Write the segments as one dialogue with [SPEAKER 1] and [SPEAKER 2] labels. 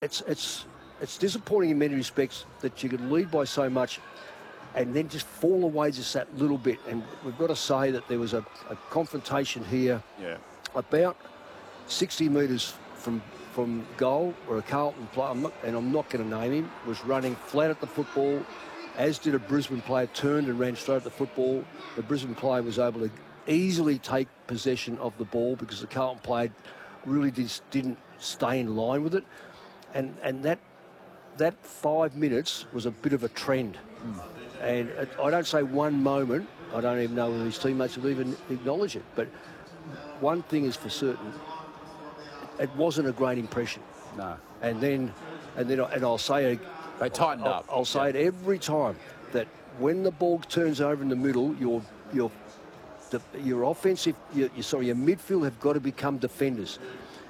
[SPEAKER 1] it's disappointing in many respects that you can lead by so much and then just fall away just that little bit. And we've got to say that there was a confrontation here about 60 metres from goal, where a Carlton player, I'm not going to name him, was running flat at the football, as did a Brisbane player, turned and ran straight at the football. The Brisbane player was able to easily take possession of the ball because the Carlton player really didn't stay in line with it. And that 5 minutes was a bit of a trend. And I don't say one moment, I don't even know whether his teammates have even acknowledged it, but one thing is for certain, it wasn't a great impression.
[SPEAKER 2] No.
[SPEAKER 1] And I'll say it.
[SPEAKER 2] They tightened up.
[SPEAKER 1] I'll say it every time, that when the ball turns over in the middle, your offensive, your midfield have got to become defenders.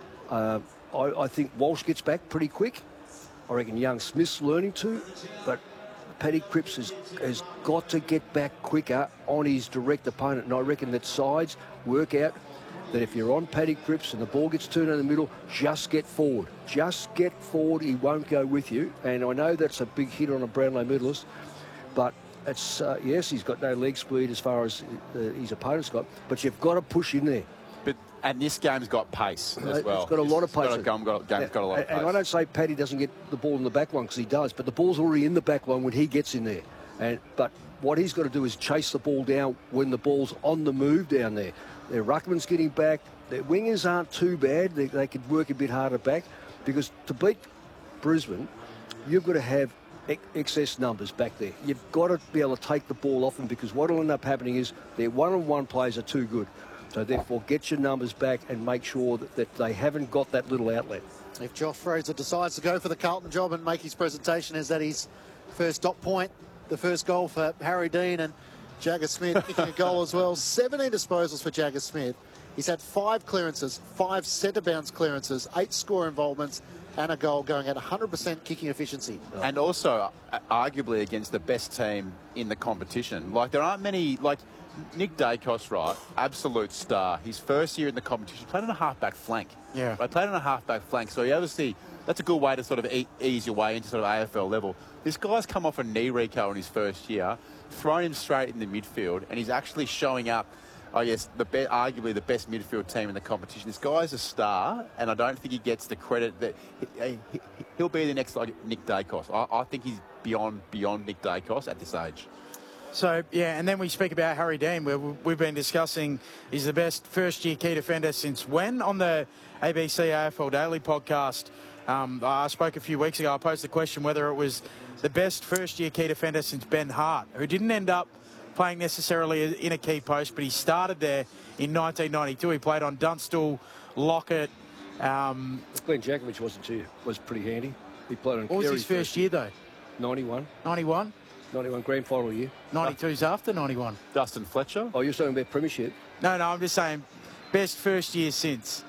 [SPEAKER 1] I think Walsh gets back pretty quick. I reckon young Smith's learning to, but Paddy Cripps has got to get back quicker on his direct opponent. And I reckon that sides work out that if you're on Paddy Cripps and the ball gets turned in the middle, just get forward. Just get forward. He won't go with you. And I know that's a big hit on a Brownlow medalist, but it's yes, he's got no leg speed as far as his opponent's got, but you've got to push in there.
[SPEAKER 2] And this game's got pace as well.
[SPEAKER 1] It's got a lot of pace.
[SPEAKER 2] Game's got a lot of pace.
[SPEAKER 1] And I don't say Paddy doesn't get the ball in the back line, because he does, but the ball's already in the back line when he gets in there. But what he's got to do is chase the ball down when the ball's on the move down there. Their ruckman's getting back. Their wingers aren't too bad. They could work a bit harder back, because to beat Brisbane, you've got to have excess numbers back there. You've got to be able to take the ball off them, because what will end up happening is their one-on-one players are too good. So therefore, get your numbers back and make sure that they haven't got that little outlet.
[SPEAKER 3] If Josh Fraser decides to go for the Carlton job and make his presentation, is that his first dot point, the first goal for Harry Dean, and Jagger Smith kicking a goal as well. 17 disposals for Jagger Smith. He's had 5 clearances, 5 centre bounce clearances, 8 score involvements, and a goal, going at 100% kicking efficiency.
[SPEAKER 2] And also, arguably against the best team in the competition. Like, there aren't many, like, Nick Dacos, right, absolute star. His first year in the competition, played on a half-back flank.
[SPEAKER 3] Yeah.
[SPEAKER 2] Right, played on a half-back flank. So you obviously, that's a good way to sort of ease your way into sort of AFL level. This guy's come off a knee reco in his first year, thrown him straight in the midfield, and he's actually showing up, I guess, arguably the best midfield team in the competition. This guy's a star, and I don't think he gets the credit that he'll be the next like Nick Dacos. I think he's beyond Nick Dacos at this age.
[SPEAKER 4] So, yeah, and then we speak about Harry Dean, where we've been discussing he's the best first-year key defender since when on the ABC AFL Daily podcast. I spoke a few weeks ago. I posed the question whether it was the best first-year key defender since Ben Hart, who didn't end up playing necessarily in a key post, but he started there in 1992. He played on Dunstall, Lockett.
[SPEAKER 1] Glenn Jakovich was pretty handy. He played on.
[SPEAKER 4] What was his first year, though?
[SPEAKER 1] 91.
[SPEAKER 4] 91?
[SPEAKER 1] 91 grand final year.
[SPEAKER 4] 92's after 91.
[SPEAKER 2] Dustin Fletcher?
[SPEAKER 1] Oh, you're talking about premiership?
[SPEAKER 4] No, I'm just saying best first year since.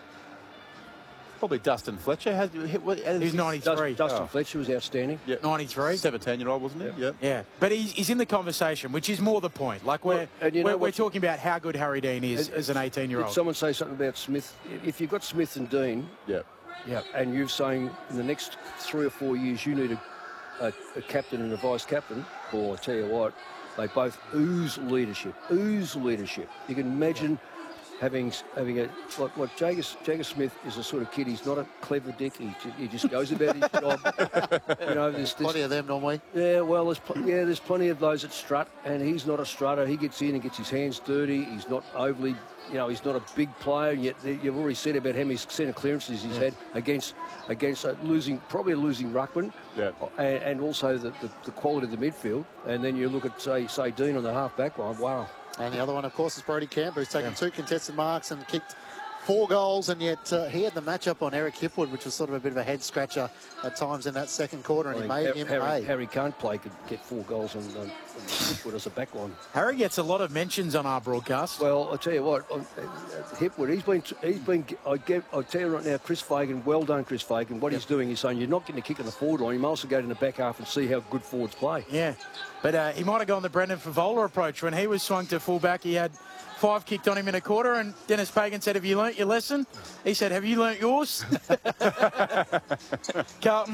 [SPEAKER 2] Probably Dustin Fletcher.
[SPEAKER 4] He's 93.
[SPEAKER 1] Dustin Fletcher was outstanding.
[SPEAKER 2] Yep.
[SPEAKER 4] 93.
[SPEAKER 2] 17-year-old, wasn't he?
[SPEAKER 1] Yep.
[SPEAKER 4] Yeah. But he's in the conversation, which is more the point. Like, we're talking about how good Harry Dean is as an 18-year-old.
[SPEAKER 1] Did someone say something about Smith? If you've got Smith and Dean, and you're saying in the next 3 or 4 years you need a captain and a vice-captain, well, I tell you what, they both ooze leadership. You can imagine having like Jagger Smith is a sort of kid. He's not a clever dick. He just goes about his job. There's
[SPEAKER 3] plenty of them normally.
[SPEAKER 1] Yeah, well, there's plenty of those that strut, and he's not a strutter. He gets in and gets his hands dirty. He's not overly, he's not a big player. And yet you've already said about how many centre clearances he's had against probably a losing ruckman, and also the quality of the midfield. And then you look at say Dean on the half back line. Wow.
[SPEAKER 3] And the other one, of course, is Brody Camper, who's taken 2 contested marks and kicked 4 goals, and yet he had the matchup on Eric Hipwood, which was sort of a bit of a head-scratcher at times in that second quarter, and he made him pay.
[SPEAKER 1] Harry can't play, could get 4 goals on Hipwood as a back line.
[SPEAKER 4] Harry gets a lot of mentions on our broadcast.
[SPEAKER 1] Well, I'll tell you what, Hipwood, I tell you right now, Chris Fagan, well done, Chris Fagan. What he's doing is saying you're not getting a kick on the forward line, you might also go in the back half and see how good forwards play.
[SPEAKER 4] Yeah, but he might have gone the Brendan Favola approach. When he was swung to fullback, he had 5 kicked on him in a quarter, and Dennis Pagan said, "Have you learnt your lesson?" He said, "Have you learnt yours?" Carlton